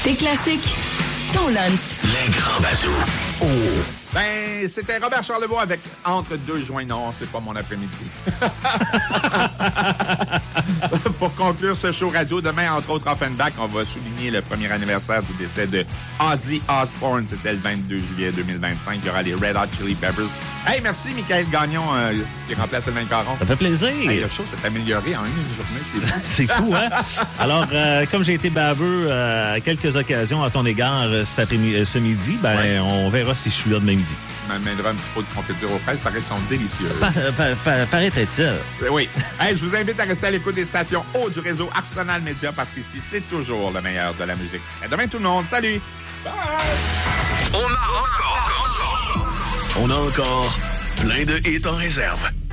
Tes classiques, ton lunch. Les grands bazous. Oh! Ben, c'était Robert Charlebois avec Entre deux joints. Non, c'est pas mon après-midi. Pour conclure ce show radio, demain, entre autres, Offenbach, on va souligner le premier anniversaire du décès de Ozzy Osbourne. C'était le 22 juillet 2025. Il y aura les Red Hot Chili Peppers. Hey, merci, Michael Gagnon, qui remplace Sylvain Caron. Ça fait plaisir. Hey, le show s'est amélioré en une journée. C'est fou. C'est fou, hein? Alors, comme j'ai été baveux à quelques occasions à ton égard ce midi, ben, ouais. On verra si je suis là demain midi. Je m'amènerai un petit pot de confiture aux fraises, paraît qu'ils sont délicieux. Paraîtrait-il. Oui. Hey, je vous invite à rester à l'écoute des stations haut du réseau Arsenal Média parce qu'ici, c'est toujours le meilleur de la musique. À demain tout le monde. Salut! Bye! On a encore plein de hits en réserve.